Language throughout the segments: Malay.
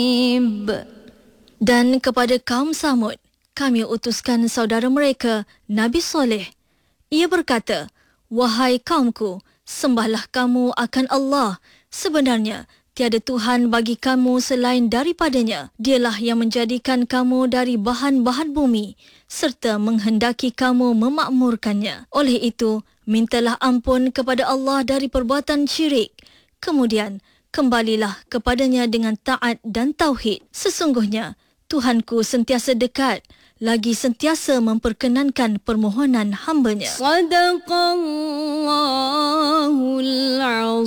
Dan kepada kaum Samud, kami utuskan saudara mereka, Nabi Soleh. Ia berkata, "Wahai kaumku, sembahlah kamu akan Allah. Sebenarnya, tiada Tuhan bagi kamu selain daripadanya. Dialah yang menjadikan kamu dari bahan-bahan bumi, serta menghendaki kamu memakmurkannya. Oleh itu, mintalah ampun kepada Allah dari perbuatan syirik. Kemudian, kembalilah kepadanya dengan taat dan tauhid. Sesungguhnya, Tuhanku sentiasa dekat, lagi sentiasa memperkenankan permohonan hamba-Nya." Sadaqallahul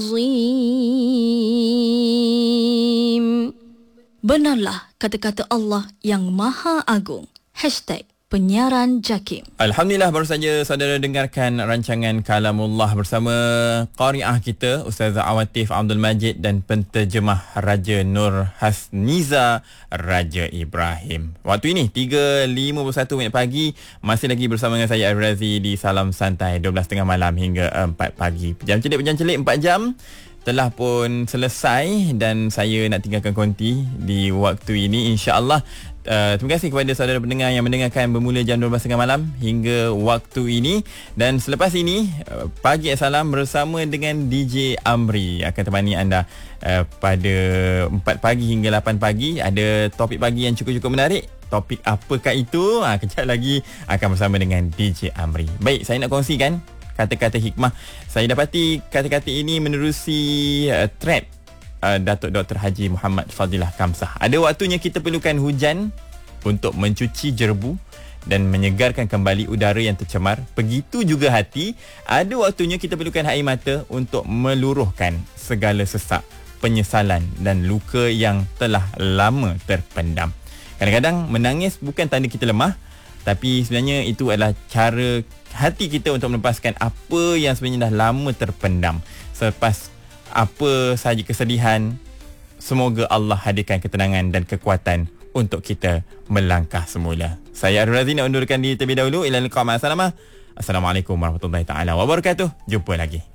Azim. Benarlah kata-kata Allah yang Maha Agung. #Penyiaran Jakim. Alhamdulillah, baru saja saudara dengarkan rancangan Kalamullah bersama qari'ah kita Ustazah Awatif Abdul Majid dan penterjemah Raja Nur Hasniza Raja Ibrahim. Waktu ini 3.51 pagi, masih lagi bersama dengan saya Ar-Razi di Salam Santai 12.30 malam hingga 4 pagi. Pejam celik 4 jam telah pun selesai dan saya nak tinggalkan konti di waktu ini, insya-Allah. Terima kasih kepada saudara pendengar yang mendengarkan bermula jam 12.30 malam hingga waktu ini. Dan selepas ini, Pagi Salam bersama dengan DJ Amri akan temani anda pada 4 pagi hingga 8 pagi. Ada topik pagi yang cukup-cukup menarik. Topik apakah itu? Kejap lagi akan bersama dengan DJ Amri. Baik, saya nak kongsikan kata-kata hikmah. Saya dapati kata-kata ini menerusi thread Datuk Dr. Haji Muhammad Fadilah Kamsah. Ada waktunya kita perlukan hujan untuk mencuci jerbu dan menyegarkan kembali udara yang tercemar. Begitu juga hati, ada waktunya kita perlukan air mata untuk meluruhkan segala sesak, penyesalan dan luka yang telah lama terpendam. Kadang-kadang menangis bukan tanda kita lemah, tapi sebenarnya itu adalah cara hati kita untuk melepaskan apa yang sebenarnya dah lama terpendam. Selepas apa sahaja kesedihan, semoga Allah hadirkan ketenangan dan kekuatan untuk kita melangkah semula. Saya Ar-Razi nak undurkan diri terlebih dahulu. Ila liqa ma'as salamah. Assalamualaikum warahmatullahi taala wabarakatuh. Jumpa lagi.